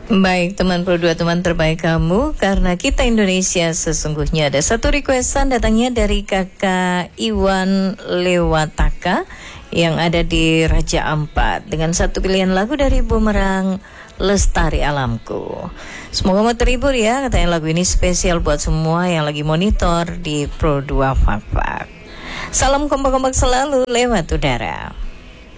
Baik teman Pro 2, teman terbaik kamu, karena kita Indonesia sesungguhnya. Ada satu requestan datangnya dari kakak Iwan Lewataka yang ada di Raja Ampat dengan satu pilihan lagu dari Bumerang, Lestari Alamku. Semoga mau terhibur ya, katanya lagu ini spesial buat semua yang lagi monitor di Pro 2 Fakfak. Salam kompak-kompak selalu lewat udara.